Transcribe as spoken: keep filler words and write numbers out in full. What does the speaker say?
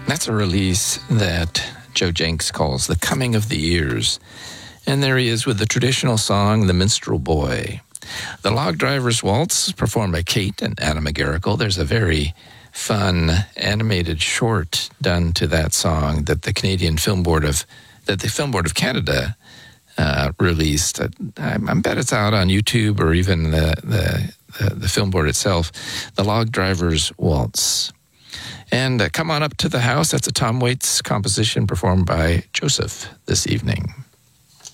That's a release that Joe Jenks calls The Coming of the Years. And there he is with the traditional song, The Minstrel Boy. The Log Driver's Waltz, performed by Kate and Anna McGarrigle. There's a very fun animated short done to that song that the Canadian Film Board of, that the Film Board of Canada uh, released. I, I bet it's out on YouTube or even the, the, the, the Film Board itself. The Log Driver's Waltz. And uh, Come On Up to the House, that's a Tom Waits composition performed by Joseph this evening.